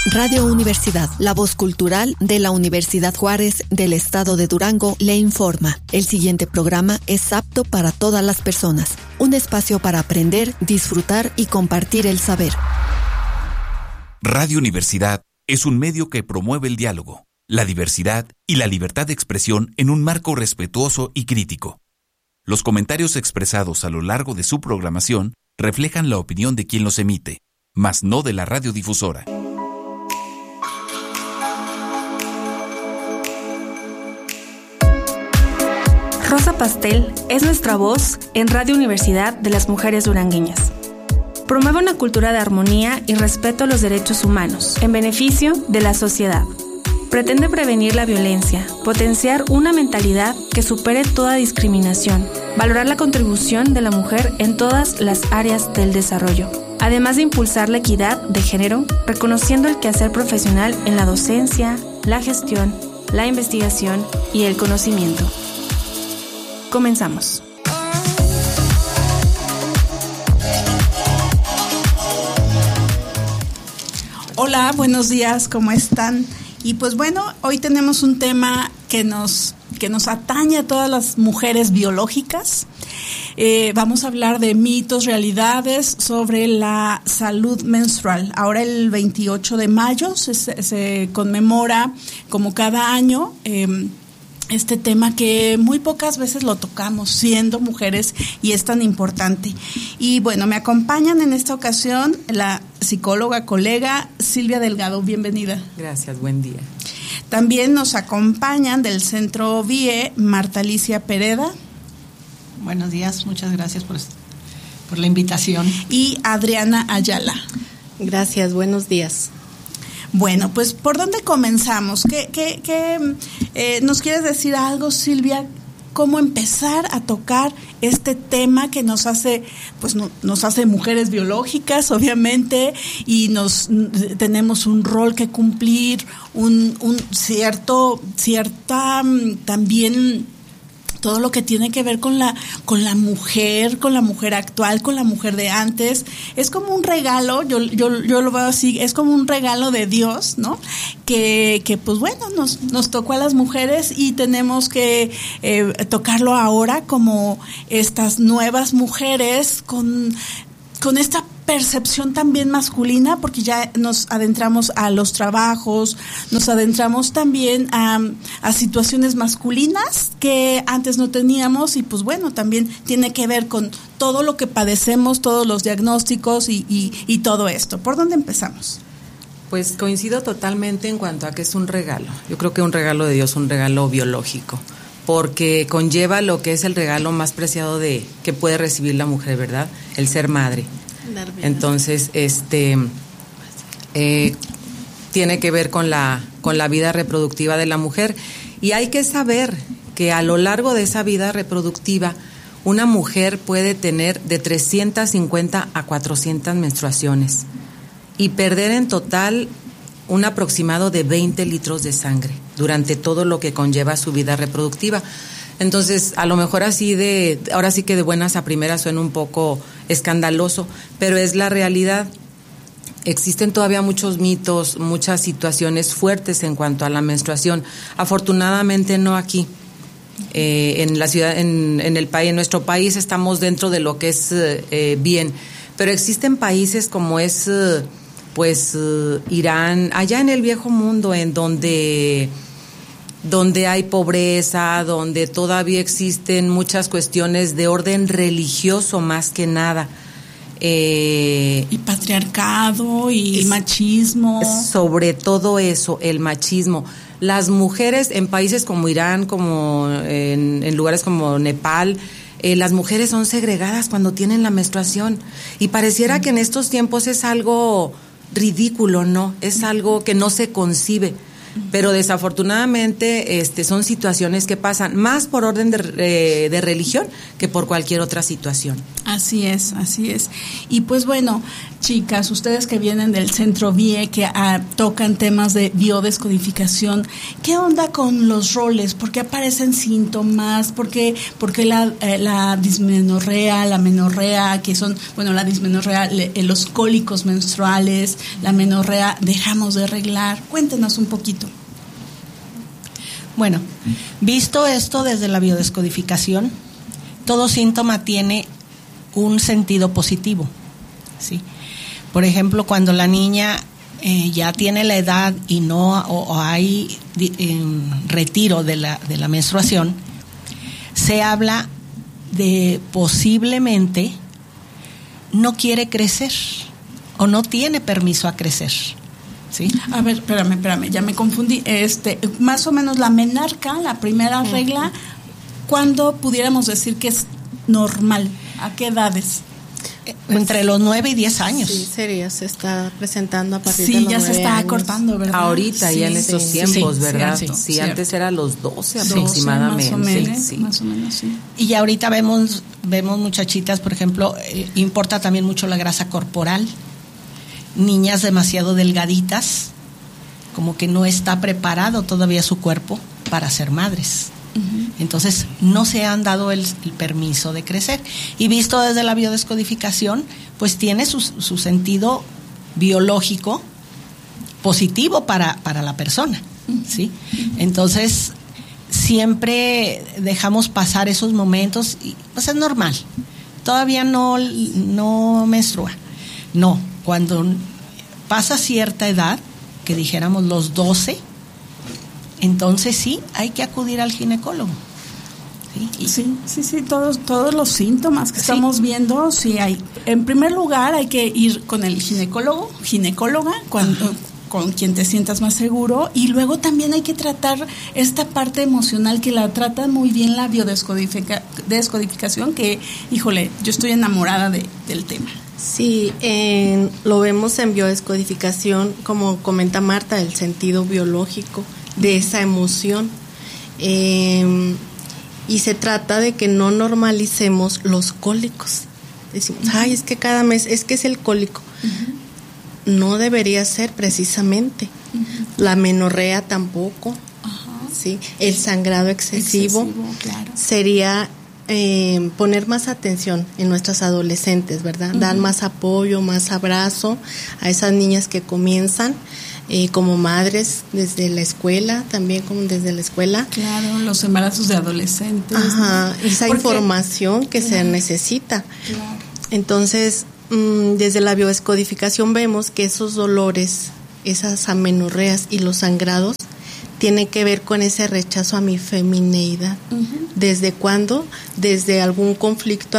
Radio Universidad, la voz cultural de la Universidad Juárez del Estado de Durango, le informa. El siguiente programa es apto para todas las personas. Un espacio para aprender, disfrutar y compartir el saber. Radio Universidad es un medio que promueve el diálogo, la diversidad y la libertad de expresión en un marco respetuoso y crítico. Los comentarios expresados a lo largo de su programación reflejan la opinión de quien los emite, mas no de la radiodifusora. Rosa Pastel es nuestra voz en Radio Universidad de las Mujeres Durangueñas. Promueve una cultura de armonía y respeto a los derechos humanos en beneficio de la sociedad. Pretende prevenir la violencia, potenciar una mentalidad que supere toda discriminación, valorar la contribución de la mujer en todas las áreas del desarrollo, además de impulsar la equidad de género, reconociendo el quehacer profesional en la docencia, la gestión, la investigación y el conocimiento. Comenzamos. Hola, buenos días, ¿cómo están? Y pues bueno, hoy tenemos un tema que nos atañe a todas las mujeres biológicas. Vamos a hablar de mitos, realidades sobre la salud menstrual. Ahora el 28 de mayo se conmemora, como cada año, este tema que muy pocas veces lo tocamos siendo mujeres y es tan importante. Y bueno, me acompañan en esta ocasión la psicóloga colega Silvia Delgado. Bienvenida. Gracias, buen día. También nos acompañan del Centro VIE Marta Alicia Pereda. Buenos días, muchas gracias por la invitación. Y Adriana Ayala. Gracias, buenos días. Bueno, pues ¿por dónde comenzamos? ¿Qué nos quieres decir algo, Silvia? ¿Cómo empezar a tocar este tema que nos hace mujeres biológicas, obviamente, y tenemos un rol que cumplir, un cierta también todo lo que tiene que ver con la mujer actual, con la mujer de antes? Es como un regalo, yo lo veo así, es como un regalo de Dios, ¿no? Que pues bueno, nos tocó a las mujeres y tenemos que tocarlo ahora como estas nuevas mujeres con esta percepción también masculina, porque ya nos adentramos a los trabajos, nos adentramos también a situaciones masculinas que antes no teníamos, y pues bueno, también tiene que ver con todo lo que padecemos, todos los diagnósticos y todo esto. ¿Por dónde empezamos? Pues coincido totalmente en cuanto a que es un regalo. Yo creo que un regalo de Dios, un regalo biológico, porque conlleva lo que es el regalo más preciado que puede recibir la mujer, ¿verdad? El ser madre. Entonces, tiene que ver con la vida reproductiva de la mujer, y hay que saber que a lo largo de esa vida reproductiva una mujer puede tener de 350 a 400 menstruaciones y perder en total un aproximado de 20 litros de sangre durante todo lo que conlleva su vida reproductiva. Entonces, a lo mejor ahora sí que de buenas a primeras suena un poco escandaloso, pero es la realidad. Existen todavía muchos mitos, muchas situaciones fuertes en cuanto a la menstruación. Afortunadamente no aquí. En la ciudad, en el país, en nuestro país estamos dentro de lo que es bien, pero existen países como es Irán, allá en el viejo mundo, en donde hay pobreza, donde todavía existen muchas cuestiones de orden religioso más que nada. Y patriarcado y machismo. Sobre todo eso, el machismo. Las mujeres en países como Irán, como en lugares como Nepal, las mujeres son segregadas cuando tienen la menstruación. Y pareciera que en estos tiempos es algo ridículo, ¿no? Es algo que no se concibe. Pero desafortunadamente son situaciones que pasan más por orden de religión que por cualquier otra situación. Así es. Y pues bueno, chicas, ustedes que vienen del Centro BIE, que tocan temas de biodescodificación, ¿qué onda con los roles? ¿Por qué aparecen síntomas? ¿Por qué la dismenorrea, la menorrea, que son, bueno, la dismenorrea, los cólicos menstruales, la menorrea, dejamos de reglar? Cuéntenos un poquito. Bueno, visto esto desde la biodescodificación, todo síntoma tiene un sentido positivo, ¿sí? Por ejemplo, cuando la niña ya tiene la edad y no o hay retiro de la menstruación, se habla de posiblemente no quiere crecer o no tiene permiso a crecer. ¿Sí? A ver, espérame, ya me confundí. Más o menos la menarca, la primera regla, ¿cuándo pudiéramos decir que es normal? ¿A qué edades? Entre los 9 y 10 años. Sí, se está presentando a partir de los 9 años. Sí, ya se está años. Acortando, ¿verdad? Ahorita, ya en estos tiempos, ¿verdad? Sí, antes era los 12 aproximadamente. Más o menos, sí. Y ahorita vemos muchachitas, por ejemplo, importa también mucho la grasa corporal. Niñas demasiado delgaditas, como que no está preparado todavía su cuerpo para ser madres. Uh-huh. Entonces no se han dado el permiso de crecer. Y visto desde la biodescodificación, pues tiene su sentido biológico positivo para la persona, ¿sí? Entonces siempre dejamos pasar esos momentos y pues es normal. Todavía no menstrua. No. Cuando pasa cierta edad, que dijéramos los 12, entonces sí, hay que acudir al ginecólogo. Sí, todos los síntomas que estamos viendo, sí hay. En primer lugar, hay que ir con el ginecóloga, con quien te sientas más seguro, y luego también hay que tratar esta parte emocional que la trata muy bien la biodescodificación, que, híjole, yo estoy enamorada del tema. Sí, lo vemos en biodescodificación, como comenta Marta, el sentido biológico de esa emoción. Y se trata de que no normalicemos los cólicos. Decimos, ay, es que cada mes, es que es el cólico. Uh-huh. No debería ser precisamente. Uh-huh. La menorrea tampoco. Uh-huh. ¿Sí? El sangrado excesivo claro. Sería poner más atención en nuestras adolescentes, ¿verdad? Uh-huh. Dar más apoyo, más abrazo a esas niñas que comienzan como madres desde la escuela, también como desde la escuela. Claro, los embarazos de adolescentes. Ajá, ¿no? Esa información que se necesita. Claro. Entonces, desde la biodescodificación vemos que esos dolores, esas amenorreas y los sangrados tiene que ver con ese rechazo a mi femineidad. Uh-huh. ¿Desde cuándo? Desde algún conflicto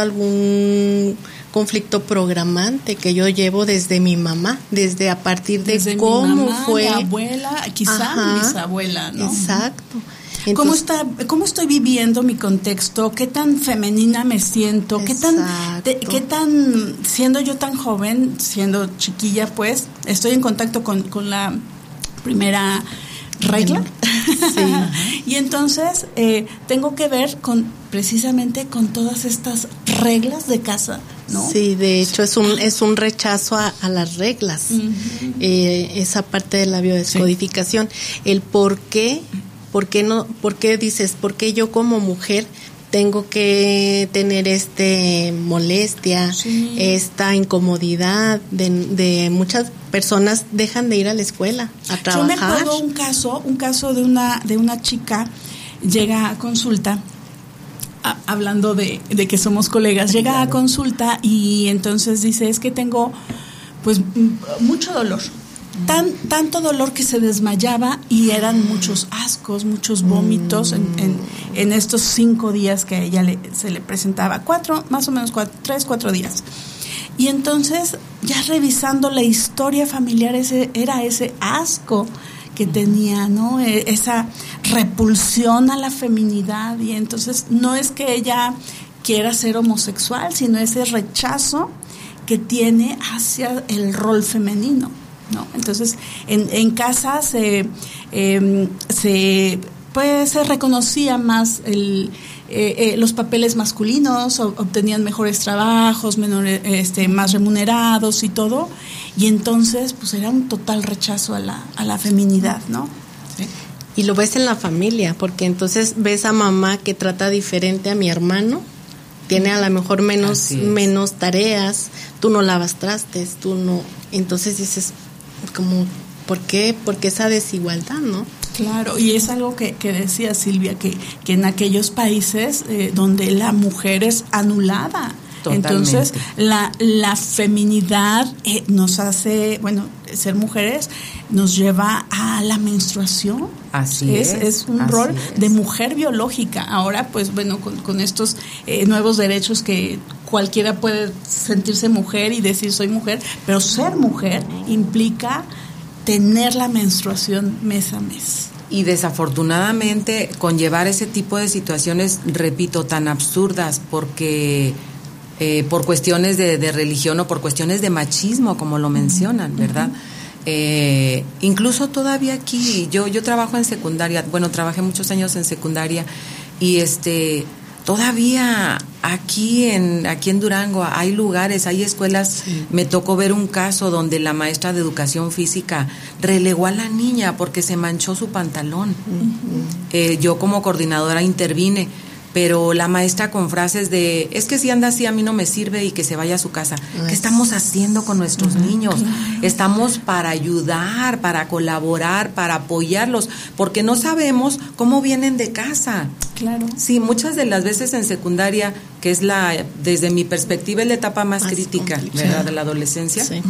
programante que yo llevo desde mi mamá, desde a partir de desde cómo mi mamá, fue. Mi abuela, quizá mi bisabuela, ¿no? Exacto. Entonces, ¿Cómo estoy viviendo mi contexto? ¿Qué tan femenina me siento? ¿Qué tan siendo yo tan joven, siendo chiquilla, pues, estoy en contacto con la primera regla? Sí. Y entonces tengo que ver precisamente con todas estas reglas de casa, ¿no? Sí, de hecho es un rechazo a las reglas. Uh-huh. Esa parte de la biodescodificación, sí. El por qué dices, por qué yo como mujer tengo que tener molestia, sí. Esta incomodidad de muchas personas dejan de ir a la escuela a trabajar. Yo me acuerdo un caso de una chica, llega a consulta, hablando de que somos colegas, llega claro. A consulta y entonces dice, es que tengo pues mucho dolor. Tanto dolor que se desmayaba y eran muchos ascos, muchos vómitos en estos 5 días que a ella se le presentaba, 4 3-4 días. Y entonces, ya revisando la historia familiar, era ese asco que tenía, ¿no? Esa repulsión a la feminidad. Y entonces, no es que ella quiera ser homosexual, sino ese rechazo que tiene hacia el rol femenino. ¿no? Entonces, en casa se reconocía más los papeles masculinos, obtenían mejores trabajos, más remunerados y todo, y entonces pues era un total rechazo a la feminidad, ¿no? Sí. Y lo ves en la familia, porque entonces ves a mamá que trata diferente a mi hermano, tiene a lo mejor menos tareas, tú no lavas trastes, tú no, entonces dices como, ¿por qué esa desigualdad, no? Claro, y es algo que decía Silvia, que en aquellos países donde la mujer es anulada. Totalmente. Entonces, la feminidad nos hace, ser mujeres nos lleva a la menstruación. Así es. Es un rol de mujer biológica. Ahora, pues con estos nuevos derechos que cualquiera puede sentirse mujer y decir soy mujer, pero ser mujer implica tener la menstruación mes a mes. Y desafortunadamente conllevar ese tipo de situaciones, repito, tan absurdas, porque por cuestiones de religión o por cuestiones de machismo, como lo mencionan, ¿verdad? Incluso todavía aquí, yo trabajo en secundaria, trabajé muchos años en secundaria y todavía aquí en Durango hay lugares, hay escuelas. Sí. Me tocó ver un caso donde la maestra de educación física relegó a la niña porque se manchó su pantalón. Uh-huh. Yo como coordinadora intervine, pero la maestra con frases de, es que si anda así a mí no me sirve y que se vaya a su casa. ¿Qué estamos haciendo con nuestros niños? Claro. Estamos para ayudar, para colaborar, para apoyarlos, porque no sabemos cómo vienen de casa. Claro. Sí, muchas de las veces en secundaria, que es desde mi perspectiva, es la etapa más crítica, ¿verdad?, de la adolescencia, sí.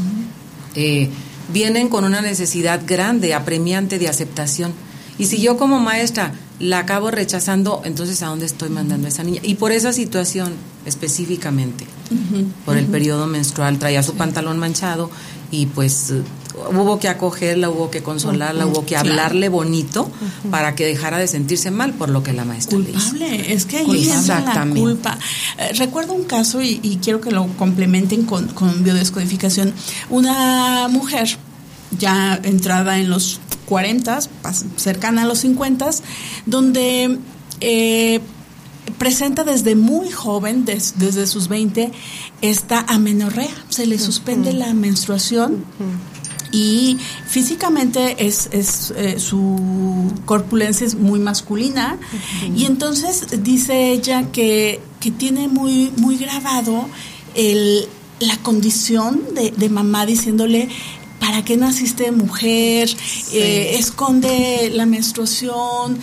Vienen con una necesidad grande, apremiante de aceptación. Y si yo como maestra la acabo rechazando, entonces ¿a dónde estoy mandando a esa niña? Y por esa situación específicamente, por el periodo menstrual, traía su pantalón manchado y pues hubo que acogerla, hubo que consolarla, hubo que hablarle bonito para que dejara de sentirse mal por lo que la maestra le hizo. Culpable, es que ahí entra la culpa. Recuerdo un caso y quiero que lo complementen con biodescodificación. Una mujer ya entrada en los 40, cercana a los 50, donde presenta desde muy joven, desde sus 20, esta amenorrea, se le suspende la menstruación y físicamente su corpulencia es muy masculina y entonces dice ella que tiene muy, muy grabado la condición de mamá diciéndole: ¿para qué naciste mujer? Sí. Esconde la menstruación.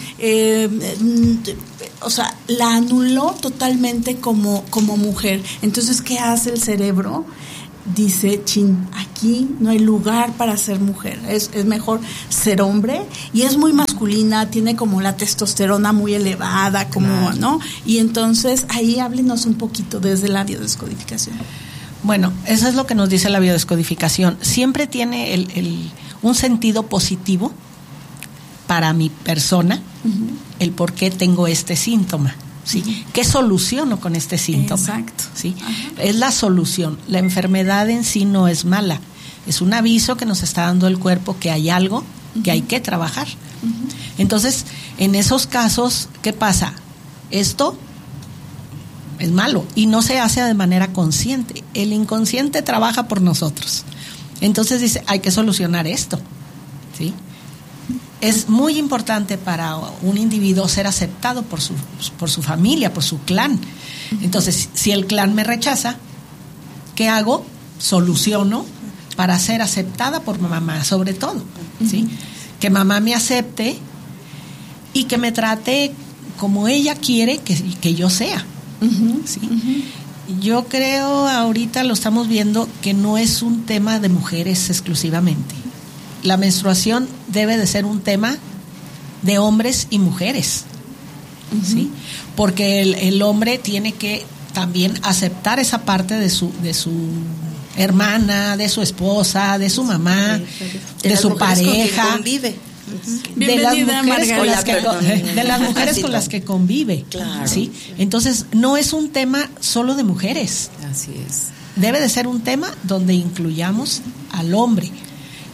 La anuló totalmente como mujer. Entonces, ¿qué hace el cerebro? Dice, aquí no hay lugar para ser mujer. Es mejor ser hombre. Y es muy masculina, tiene como la testosterona muy elevada, claro, ¿no? Y entonces, ahí háblenos un poquito desde la biodescodificación. Bueno, eso es lo que nos dice la biodescodificación. Siempre tiene un sentido positivo para mi persona, el por qué tengo este síntoma, ¿sí? ¿Qué soluciono con este síntoma? Exacto. ¿Sí? Es la solución. La enfermedad en sí no es mala. Es un aviso que nos está dando el cuerpo que hay algo que hay que trabajar. Entonces, en esos casos, ¿qué pasa? Esto es malo y no se hace de manera consciente. El inconsciente trabaja por nosotros. Entonces dice, hay que solucionar esto, ¿sí? Es muy importante para un individuo ser aceptado por su familia, por su clan. Entonces, si el clan me rechaza, ¿qué hago? Soluciono para ser aceptada por mamá, sobre todo, ¿sí? Que mamá me acepte y que me trate como ella quiere que yo sea. ¿Sí? Yo creo, ahorita lo estamos viendo, que no es un tema de mujeres exclusivamente. La menstruación debe de ser un tema de hombres y mujeres, ¿sí? Porque el hombre tiene que también aceptar esa parte de su hermana, de su esposa, de su mamá, de su pareja. De las mujeres con las que convive, claro. ¿Sí? Entonces no es un tema solo de mujeres. Así es. Debe de ser un tema donde incluyamos al hombre.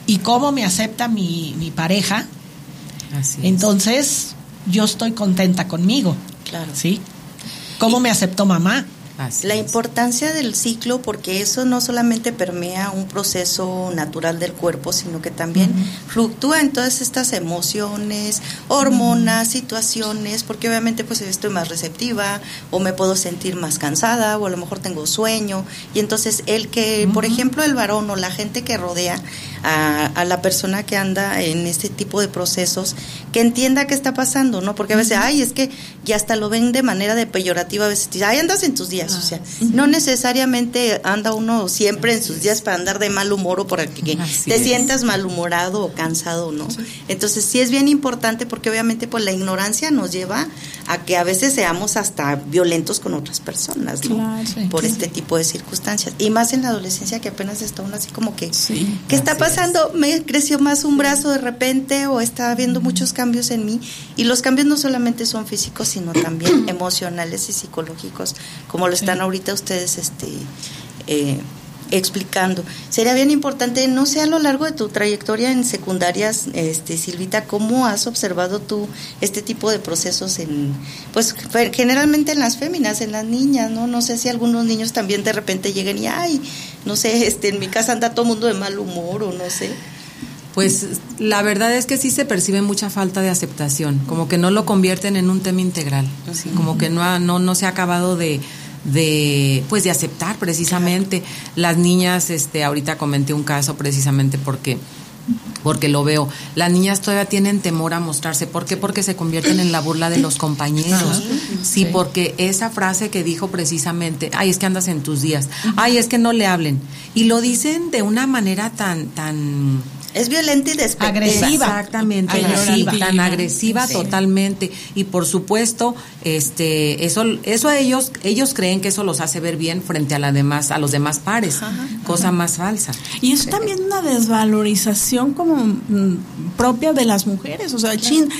y cómo me acepta mi pareja, Así es. entonces yo estoy contenta conmigo. Claro. ¿Sí? ¿Cómo me aceptó mamá? Así La es. importancia del ciclo, porque eso no solamente permea un proceso natural del cuerpo, sino que también fluctúa en todas estas emociones, hormonas, situaciones, porque obviamente pues estoy más receptiva, o me puedo sentir más cansada, o a lo mejor tengo sueño, y entonces por ejemplo, el varón o la gente que rodea a la persona que anda en este tipo de procesos, que entienda qué está pasando, ¿no? Porque a veces, es que, y hasta lo ven de manera de peyorativa, a veces dicen, andas en tus días, o sea, no necesariamente anda uno siempre en sus días para andar de mal humor o para que te sientas malhumorado o cansado, ¿no? Sí. Entonces sí es bien importante, porque obviamente pues la ignorancia nos lleva a que a veces seamos hasta violentos con otras personas, ¿no? Claro, sí, por este tipo de circunstancias, y más en la adolescencia, que apenas está uno así como que ¿qué está pasando? Me creció más un brazo de repente, o está habiendo muchos cambios en mí, y los cambios no solamente son físicos, sino también emocionales y psicológicos, como lo están ahorita ustedes explicando. Sería bien importante, no sé, a lo largo de tu trayectoria en secundarias, Silvita, ¿cómo has observado tú este tipo de procesos pues generalmente en las féminas, en las niñas, ¿no? No sé si algunos niños también de repente llegan y no sé, en mi casa anda todo mundo de mal humor, o no sé. Pues la verdad es que sí se percibe mucha falta de aceptación, como que no lo convierten en un tema integral, así, como que no se ha acabado de aceptar precisamente. Las niñas, ahorita comenté un caso precisamente porque lo veo. Las niñas todavía tienen temor a mostrarse. ¿Por qué? Porque se convierten en la burla de los compañeros. Sí, porque esa frase que dijo precisamente, es que andas en tus días, es que no le hablen. Y lo dicen de una manera tan es violenta y despectiva. Agresiva. Exactamente, tan agresiva, totalmente. Y por supuesto, eso ellos creen que eso los hace ver bien frente a los demás pares, cosa más falsa. Y es también una desvalorización como propia de las mujeres, o sea,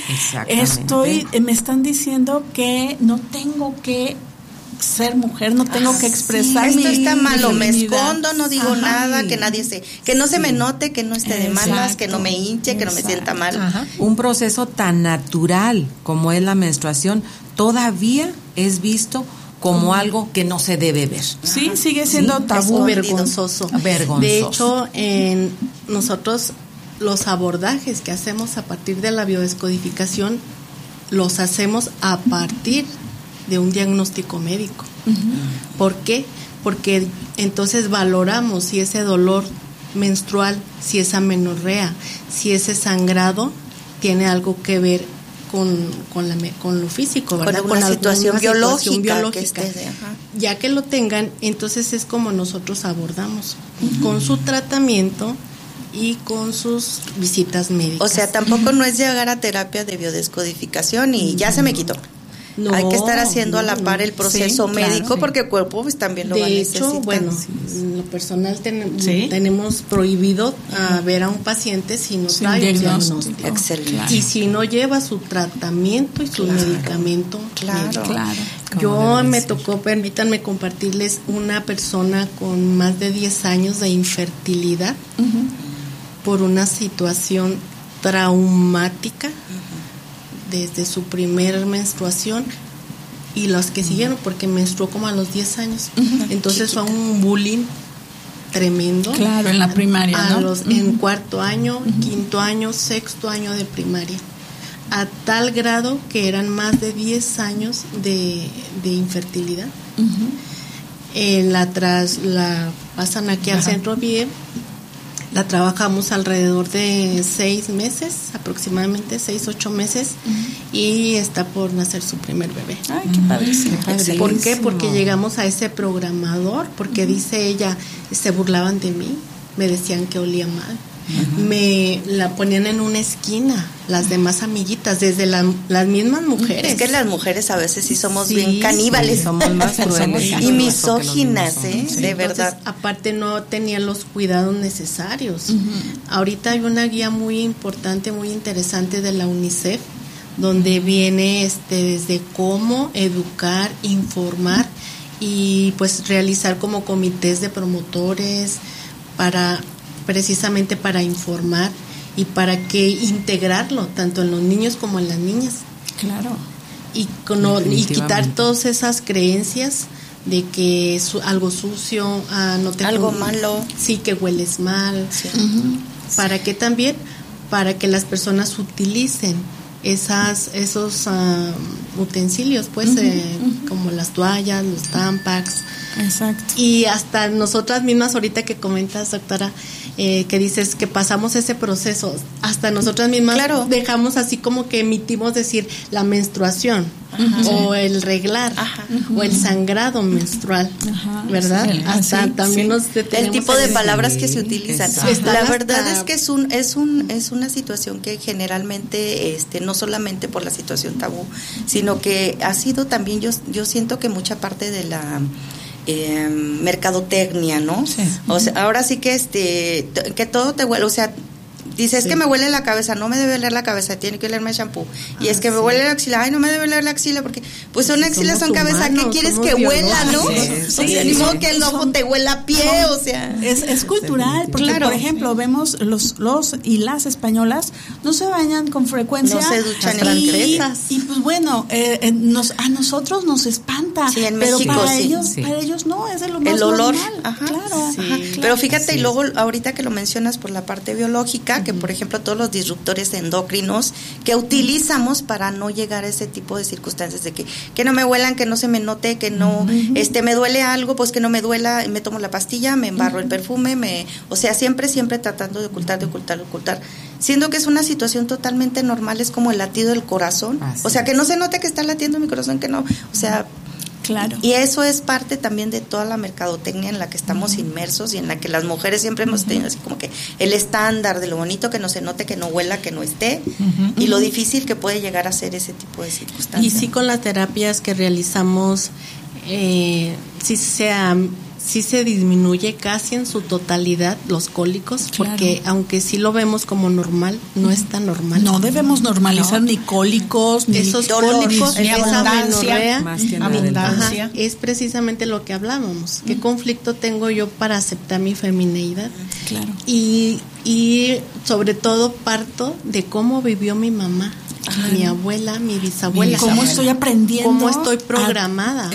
me están diciendo que no tengo que ser mujer, no tengo que expresar esto está malo, me escondo, no digo nada, que nadie que no se me note, que no esté de malas, que no me hinche, que no me sienta mal. Un proceso tan natural como es la menstruación todavía es visto como algo que no se debe ver. Sí, sigue siendo tabú, vergonzoso. De hecho, nosotros los abordajes que hacemos a partir de la biodescodificación los hacemos a partir de un diagnóstico médico. ¿Por qué? Porque entonces valoramos si ese dolor menstrual, si esa amenorrea, si ese sangrado tiene algo que ver con lo físico, ¿verdad? Con una situación biológica. Ya que lo tengan, entonces es como nosotros abordamos, con su tratamiento y con sus visitas médicas. O sea, tampoco no es llegar a terapia de biodescodificación y ya se me quitó. No, hay que estar haciendo a la par el proceso médico, porque el cuerpo pues también lo va a necesitar. De hecho, bueno, en lo personal tenemos prohibido ver a un paciente si no trae un diagnóstico. Excelente. Y si no lleva su tratamiento y su medicamento. Claro. Yo me tocó, permítanme compartirles, una persona con más de 10 años de infertilidad por una situación traumática desde su primer menstruación y los que siguieron, porque menstruó como a los 10 años. Entonces fue un bullying tremendo. Claro, en la primaria, ¿no? En cuarto año, quinto año, sexto año de primaria. A tal grado que eran más de 10 años de infertilidad. La pasan aquí al centro BIE. La trabajamos alrededor de 6 meses, aproximadamente 6-8 meses, y está por nacer su primer bebé. Ay, qué padrísimo. ¿Por qué? Porque llegamos a ese programador, porque dice ella, se burlaban de mí, me decían que olía mal. Me la ponían en una esquina, las demás amiguitas, desde las mismas mujeres. Es que las mujeres a veces sí somos bien caníbales, somos más crueles y misóginas, de verdad. Aparte no tenían los cuidados necesarios. Ahorita hay una guía muy importante, muy interesante de la UNICEF, donde viene desde cómo educar, informar y pues realizar como comités de promotores para precisamente para informar y para que integrarlo tanto en los niños como en las niñas. Claro. Y quitar todas esas creencias de que es algo sucio, algo malo. Sí, que hueles mal. Sí. ¿Para qué también? Para que las personas utilicen esos utensilios, pues, como las toallas, los Tampax. Exacto. Y hasta nosotras mismas, ahorita que comentas, doctora, que dices que pasamos ese proceso, hasta nosotras mismas dejamos así como que emitimos decir la menstruación, o el reglar, o el sangrado menstrual, ¿verdad? Hasta también nos detenemos. El tipo de palabras que se utilizan. La verdad es que es una situación que generalmente, no solamente por la situación tabú, sino que ha sido también, yo siento que mucha parte de la mercadotecnia, ¿no? Sí. O sea, ahora sí que que todo te huele, o sea, dice, es que me huele la cabeza, no me debe oler la cabeza, tiene que olerme shampoo. Y es que me huele la axila, ay, no me debe oler la axila, porque pues son axilas, son cabeza, ¿qué quieres que huela, no? O sea, ni modo que el ojo te huela a pie, o sea. Es cultural, porque por ejemplo, vemos los y las españolas no se bañan con frecuencia. No se duchan francesas. Y pues bueno, a nosotros nos espanta, sí, en pero México, para ellos no, es de lo más el olor, normal. Claro. Pero fíjate, y luego ahorita que lo mencionas por la parte biológica, que por ejemplo todos los disruptores endocrinos que utilizamos para no llegar a ese tipo de circunstancias de que no me huelan, que no se me note, que no me duele algo, pues que no me duela, me tomo la pastilla, me embarro el perfume, o sea, siempre tratando de ocultar, siendo que es una situación totalmente normal, es como el latido del corazón, o sea, que no se note que está latiendo mi corazón, que no, o sea, claro. Y eso es parte también de toda la mercadotecnia en la que estamos inmersos y en la que las mujeres siempre hemos tenido así como que el estándar de lo bonito, que no se note, que no huela, que no esté, y lo difícil que puede llegar a ser ese tipo de circunstancias. Y sí, con las terapias que realizamos, sí se disminuye casi en su totalidad los cólicos, porque aunque sí lo vemos como normal, no es tan normal. No debemos normalizar ni cólicos, ni esos dolores, cólicos, ni esa abundancia, abundancia. Es precisamente lo que hablábamos. ¿Qué conflicto tengo yo para aceptar mi femineidad? Claro. Y sobre todo parto de cómo vivió mi mamá. Mi abuela, mi bisabuela. ¿Cómo estoy aprendiendo? ¿Cómo estoy programada?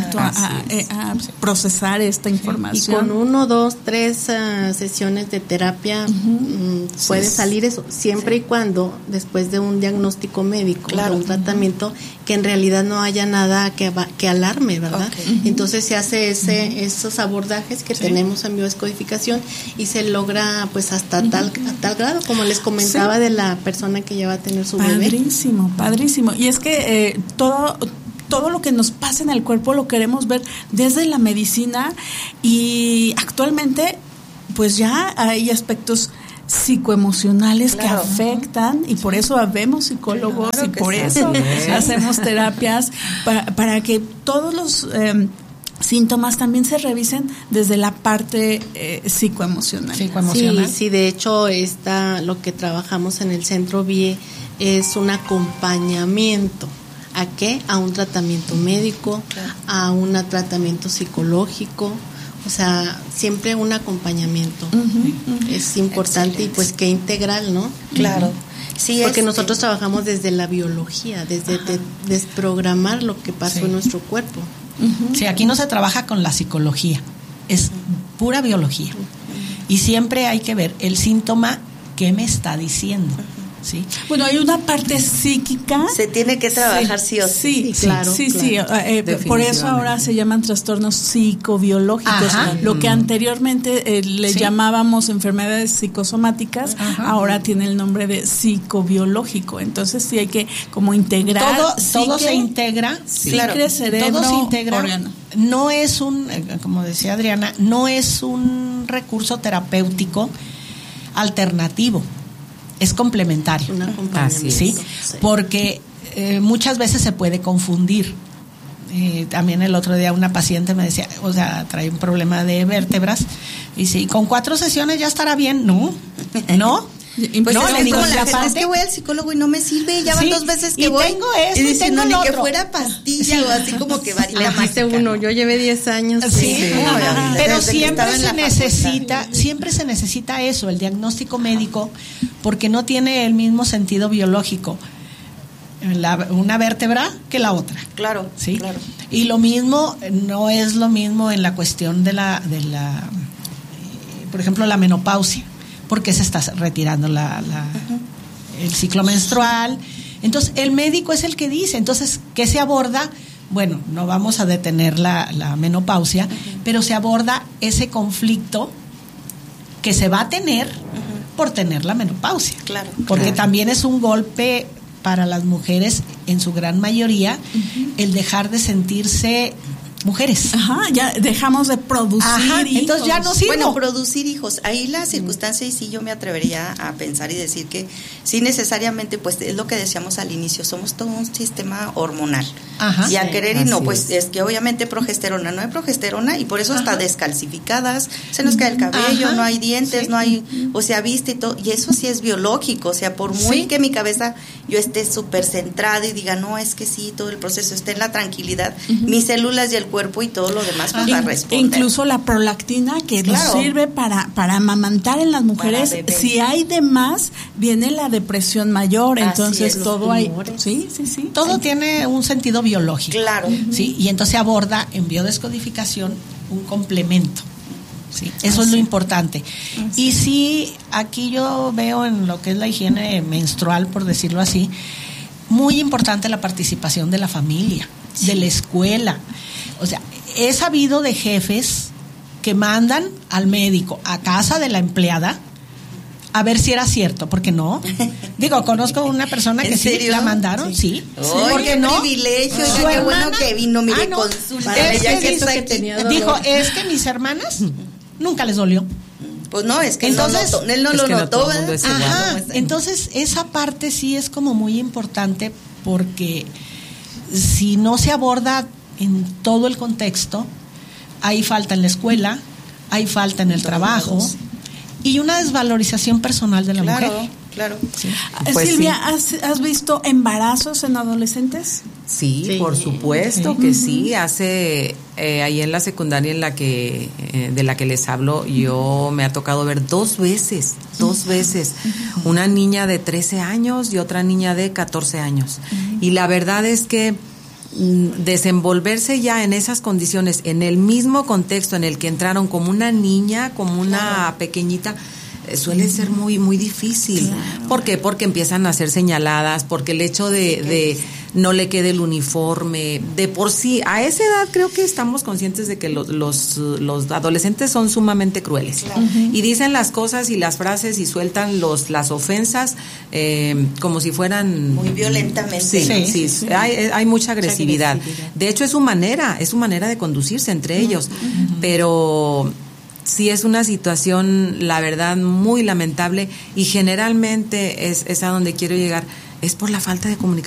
A procesar esta información. Y con 1, 2, 3 sesiones de terapia puede salir eso, siempre y cuando después de un diagnóstico médico, de un tratamiento, que en realidad no haya nada que alarme, ¿verdad? Entonces se hace esos abordajes que tenemos en biodescodificación y se logra pues hasta tal grado, como les comentaba de la persona que ya va a tener su bebé. Padrísimo. Y es que todo lo que nos pasa en el cuerpo lo queremos ver desde la medicina, y actualmente pues ya hay aspectos psicoemocionales que afectan, y por eso habemos psicólogos y por eso hacemos terapias para que todos los síntomas también se revisen desde la parte psicoemocional. Sí, de hecho lo que trabajamos en el Centro BIE es un acompañamiento. ¿A qué? A un tratamiento médico, a un tratamiento psicológico, o sea, siempre un acompañamiento. Es importante. Excelente. Y pues que integral, ¿no? Claro. Sí, porque nosotros trabajamos desde la biología, desde desprogramar lo que pasó en nuestro cuerpo. Sí, aquí no se trabaja con la psicología, es pura biología. Y siempre hay que ver el síntoma que me está diciendo. ¿Sí? Bueno, hay una parte psíquica. Se tiene que trabajar sí o sí. Claro. Por eso ahora se llaman trastornos psicobiológicos. Lo que anteriormente le llamábamos enfermedades psicosomáticas, ahora tiene el nombre de psicobiológico. Entonces sí hay que como integrar. Todo se integra. Psique, cerebro, todo se integra. órgano. No es como decía Adriana, no es un recurso terapéutico alternativo. Es complementario. ¿Sí? Porque muchas veces se puede confundir. También el otro día una paciente me decía, o sea, trae un problema de vértebras, y dice, ¿y con 4 sesiones ya estará bien? No, Pues no, es le digo, como la gente, aparte, es que voy al psicólogo y no me sirve, ya van 2 veces que voy. Tengo esto, y diciendo tengo ni que otro. fuera pastilla o así como que varita Le mágica. dice uno, yo llevé 10 años. Pero siempre se necesita eso, el diagnóstico médico, porque no tiene el mismo sentido biológico una vértebra que la otra. Claro, ¿sí? claro. Y lo mismo, no es lo mismo en la cuestión de la por ejemplo, la menopausia, porque se está retirando el ciclo menstrual. Entonces, el médico es el que dice, entonces, ¿qué se aborda? Bueno, no vamos a detener la menopausia, pero se aborda ese conflicto que se va a tener por tener la menopausia. Claro. Porque también es un golpe para las mujeres, en su gran mayoría, el dejar de sentirse mujeres. Ajá, ya dejamos de producir hijos. Entonces ya no sirve. Bueno, producir hijos, ahí la circunstancia, y sí yo me atrevería a pensar y decir que sí necesariamente, pues es lo que decíamos al inicio, somos todo un sistema hormonal. Ajá, y a querer y no, pues es. es que obviamente progesterona, no hay progesterona y por eso está descalcificadas, se nos cae el cabello, no hay dientes, no hay, o sea, viste y todo, y eso sí es biológico, o sea, por muy que mi cabeza yo esté súper centrada y diga, no, es que sí, todo el proceso esté en la tranquilidad, mis células y el cuerpo y todo lo demás pues va a responder. Incluso la prolactina que nos sirve para amamantar en las mujeres, si hay de más, viene la depresión mayor, entonces es, todo hay, sí, todo tiene un sentido biológico. Claro. Sí, y entonces se aborda en biodescodificación un complemento. Sí, eso es lo importante. Y sí, aquí yo veo en lo que es la higiene menstrual, por decirlo así, muy importante la participación de la familia, de la escuela. O sea, he sabido de jefes que mandan al médico a casa de la empleada a ver si era cierto, porque no. Digo, conozco una persona que sí la mandaron, sí. Porque no. Privilegio, qué bueno que vino, mire, consulta. Dijo, es que mis hermanas nunca les dolió. Pues no, es que entonces, él no lo notó. Entonces, esa parte sí es como muy importante, porque si no se aborda en todo el contexto, hay falta en la escuela, hay falta en el trabajo y una desvalorización personal de la mujer. Claro. Sí. Pues Silvia, ¿has visto embarazos en adolescentes? Sí, por supuesto que sí. Hace ahí en la secundaria en la que de la que les hablo, yo me ha tocado ver dos veces, una niña de 13 años y otra niña de 14 años. Y la verdad es que desenvolverse ya en esas condiciones, en el mismo contexto en el que entraron, como una niña, como una pequeñita, suele ser muy muy difícil. Claro. ¿Por qué? Porque empiezan a ser señaladas, porque el hecho de no le quede el uniforme, de por sí, a esa edad creo que estamos conscientes de que los adolescentes son sumamente crueles. Claro. Y dicen las cosas y las frases y sueltan las ofensas como si fueran muy violentamente. Sí. Hay mucha agresividad. De hecho es su manera de conducirse entre ellos, pero sí es una situación, la verdad, muy lamentable, y generalmente es a donde quiero llegar, es por la falta de comunicación.